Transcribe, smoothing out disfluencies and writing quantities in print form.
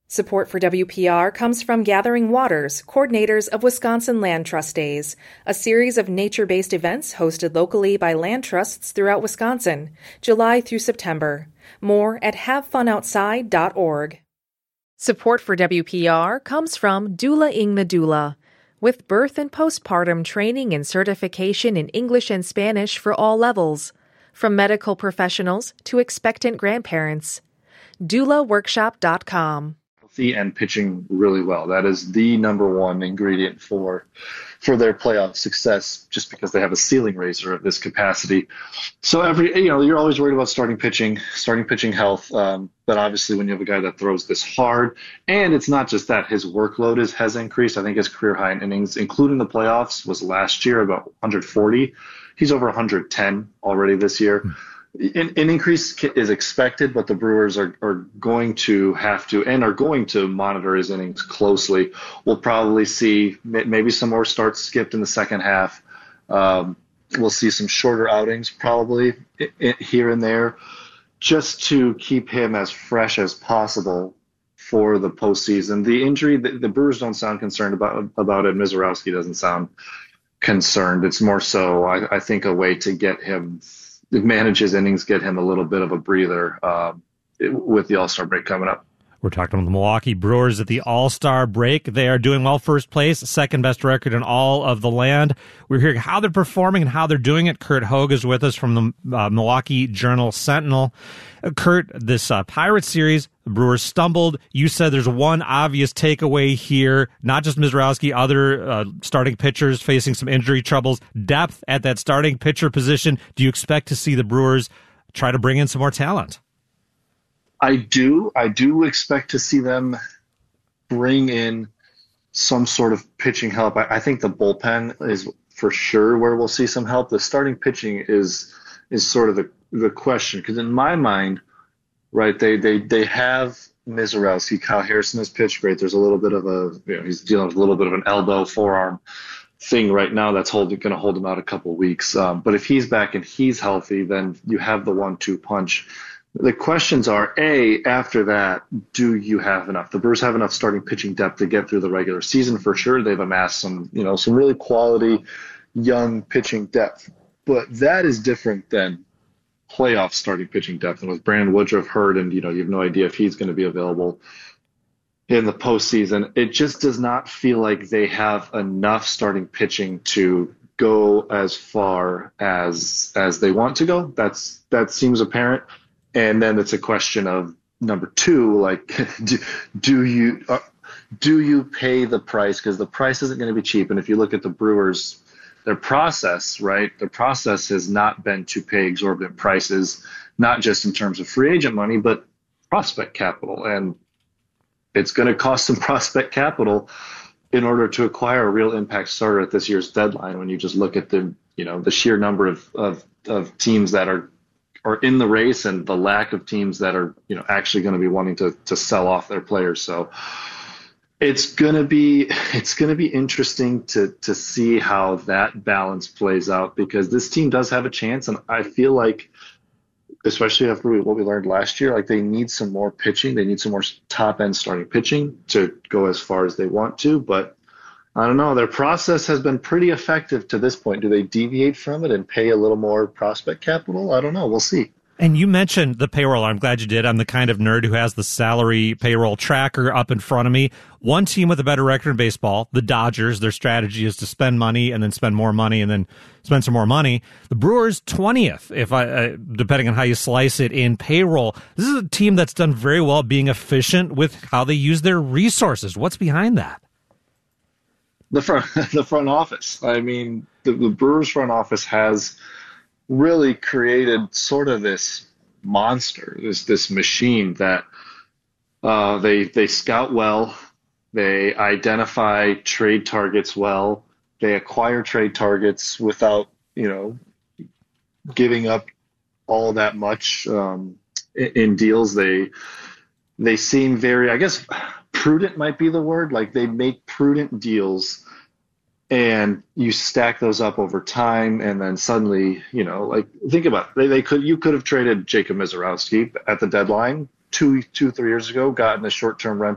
Support for WPR comes from Gathering Waters, coordinators of Wisconsin Land Trust Days, a series of nature-based events hosted locally by land trusts throughout Wisconsin, July through September. More at havefunoutside.org. Support for WPR comes from Doula Ingna Doula, with birth and postpartum training and certification in English and Spanish for all levels, from medical professionals to expectant grandparents. DoulaWorkshop.com. And pitching really well. That is the number one ingredient for their playoff success, just because they have a ceiling raiser of this capacity. So you're always worried about starting pitching health. But obviously when you have a guy that throws this hard, and it's not just that, his workload has increased. I think his career high in innings, including the playoffs, was last year about 140. He's over 110 already this year. An increase is expected, but the Brewers are going to have to and are going to monitor his innings closely. We'll probably see maybe some more starts skipped in the second half. We'll see some shorter outings probably here and there, just to keep him as fresh as possible for the postseason. The injury, the Brewers don't sound concerned about it. Misiorowski doesn't sound concerned. It's more so, I think, a way to get him – manage his innings, get him a little bit of a breather with the All-Star break coming up. We're talking about the Milwaukee Brewers at the All-Star break. They are doing well, first place, second best record in all of the land. We're hearing how they're performing and how they're doing it. Kurt Hogue is with us from the Milwaukee Journal-Sentinel. Kurt, this Pirates series, the Brewers stumbled. You said there's one obvious takeaway here, not just Misiorowski, other starting pitchers facing some injury troubles, depth at that starting pitcher position. Do you expect to see the Brewers try to bring in some more talent? I do expect to see them bring in some sort of pitching help. I think the bullpen is for sure where we'll see some help. The starting pitching is sort of the question, because in my mind, right, they have Misiorowski. Kyle Harrison has pitched great. There's a little bit of he's dealing with a little bit of an elbow forearm thing right now that's going to hold him out a couple of weeks. But if he's back and he's healthy, then you have the 1-2 punch. The questions are, after that, do you have enough? The Brewers have enough starting pitching depth to get through the regular season for sure. They've amassed some really quality young pitching depth. But that is different than playoff starting pitching depth. And with Brandon Woodruff hurt, and you have no idea if he's going to be available in the postseason, it just does not feel like they have enough starting pitching to go as far as they want to go. That seems apparent. And then it's a question of number two, like, do you pay the price? Because the price isn't going to be cheap. And if you look at the Brewers, their process, right? Their process has not been to pay exorbitant prices, not just in terms of free agent money, but prospect capital. And it's going to cost some prospect capital in order to acquire a real impact starter at this year's deadline. When you just look at the sheer number of teams that are in the race and the lack of teams that are actually going to be wanting to sell off their players. So it's going to be interesting to see how that balance plays out, because this team does have a chance. And I feel like, especially after what we learned last year, like they need some more pitching. They need some more top end starting pitching to go as far as they want to. But I don't know. Their process has been pretty effective to this point. Do they deviate from it and pay a little more prospect capital? I don't know. We'll see. And you mentioned the payroll. I'm glad you did. I'm the kind of nerd who has the salary payroll tracker up in front of me. One team with a better record in baseball, the Dodgers, their strategy is to spend money and then spend more money and then spend some more money. The Brewers, 20th, depending on how you slice it, in payroll. This is a team that's done very well being efficient with how they use their resources. What's behind that? The front office. I mean, the Brewers front office has really created sort of this monster, this machine that they scout well, they identify trade targets well, they acquire trade targets without giving up all that much in deals. They seem very, I guess, prudent might be the word. Like, they make prudent deals, and you stack those up over time, and then suddenly, think about it. You could have traded Jacob Misiorowski at the deadline 3 years ago, gotten a short-term